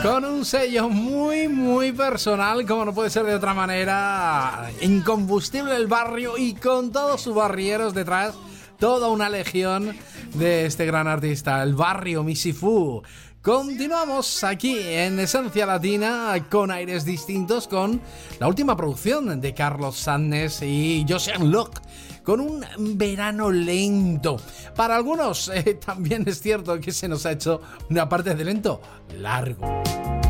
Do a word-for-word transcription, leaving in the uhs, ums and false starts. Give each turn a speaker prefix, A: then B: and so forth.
A: Con un sello muy, muy personal, como no puede ser de otra manera. Incombustible el barrio y con todos sus barrieros detrás. Toda una legión de este gran artista, el barrio Misifú. Continuamos aquí en Esencia Latina con aires distintos, con la última producción de Carlos Sandnes y Josean Locke, con un verano lento. Para algunos eh, también es cierto que se nos ha hecho una parte de lento largo.